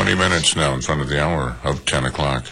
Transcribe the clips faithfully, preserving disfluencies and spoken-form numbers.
twenty minutes now in front of the hour of ten o'clock.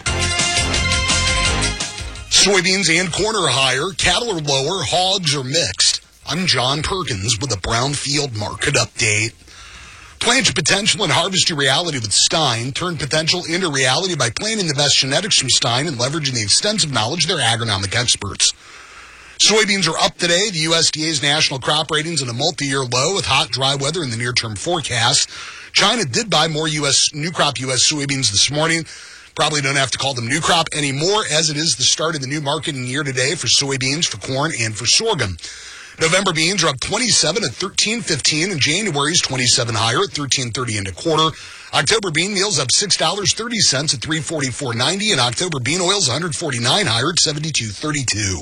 Soybeans and corn are higher, cattle are lower, hogs are mixed. I'm John Perkins with a Brownfield Market Update. Plant your potential and harvest your reality with Stein. Turn potential into reality by planting the best genetics from Stein and leveraging the extensive knowledge of their agronomic experts. Soybeans are up today. The U S D A's national crop ratings in a multi-year low with hot, dry weather in the near-term forecast. China did buy more U S new crop U S soybeans this morning. Probably don't have to call them new crop anymore, as it is the start of the new marketing year today for soybeans, for corn, and for sorghum. November beans are up twenty-seven at thirteen fifteen, and January's twenty-seven higher at thirteen thirty and a quarter. October bean meal's up six dollars and thirty cents at three forty-four ninety, and October bean oil's one forty-nine higher at seventy-two thirty-two.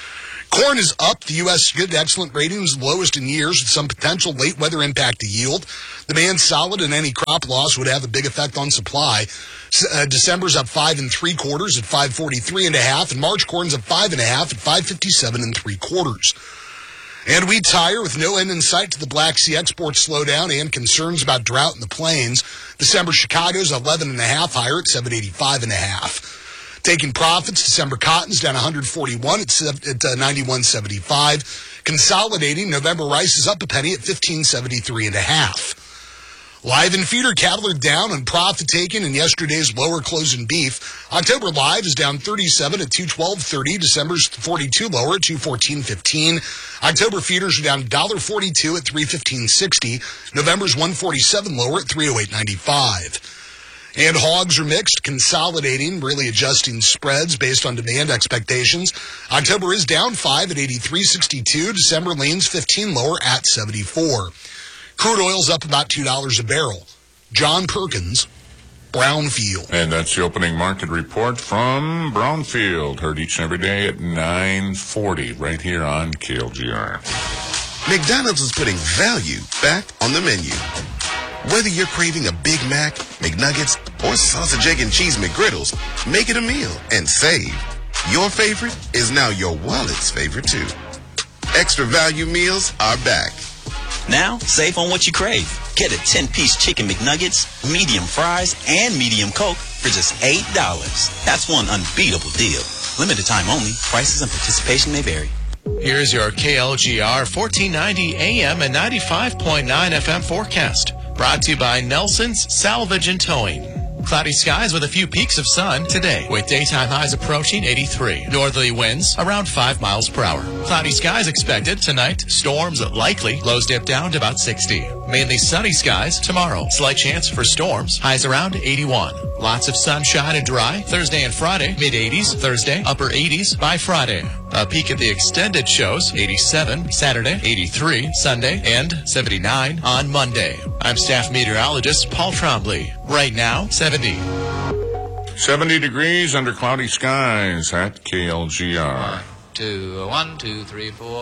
Corn is up. The U S good excellent ratings, lowest in years, with some potential late weather impact to yield. Demand solid, and any crop loss would have a big effect on supply. Uh, December's up five and three quarters at five forty-three and a half, and March corn's up five and a half at five fifty-seven and three quarters. And wheat's higher with no end in sight to the Black Sea export slowdown and concerns about drought in the plains. December Chicago's eleven and a half higher at seven eighty-five and a half. Taking profits, December cotton's down one forty-one at, at uh, ninety-one seventy-five. Consolidating, November rice is up a penny at fifteen seventy-three and a half. Live and feeder cattle are down on profit taken in yesterday's lower closing beef. October live is down thirty-seven at two twelve thirty. December's forty-two lower at two fourteen fifteen. October feeders are down one forty-two at three fifteen sixty. November's one forty-seven lower at three oh eight ninety-five. And hogs are mixed, consolidating, really adjusting spreads based on demand expectations. October is down five at eighty-three sixty-two. December leans fifteen lower at seventy-four. Crude oil's up about two dollars a barrel. John Perkins, Brownfield. And that's the opening market report from Brownfield. Heard each and every day at nine forty right here on K L G R. McDonald's is putting value back on the menu. Whether you're craving a Big Mac, McNuggets, or sausage, egg, and cheese McGriddles, make it a meal and save. Your favorite is now your wallet's favorite, too. Extra value meals are back. Now, save on what you crave. Get a ten-piece chicken McNuggets, medium fries, and medium Coke for just eight dollars. That's one unbeatable deal. Limited time only. Prices and participation may vary. Here's your K L G R fourteen ninety A M and ninety-five point nine F M forecast. Brought to you by Nelson's Salvage and Towing. Cloudy skies with a few peaks of sun today, with daytime highs approaching eighty-three. Northerly winds around five miles per hour. Cloudy skies expected tonight. Storms likely. Lows dip down to about sixty. Mainly sunny skies tomorrow. Slight chance for storms. Highs around eighty-one. Lots of sunshine and dry. Thursday and Friday, mid eighties. Thursday, upper eighties by Friday. A peek at the extended shows, eighty-seven. Saturday, eighty-three. Sunday, and seventy-nine on Monday. I'm staff meteorologist Paul Trombley. Right now, seventy. seventy degrees under cloudy skies at K L G R. One, two, one, two, three, four.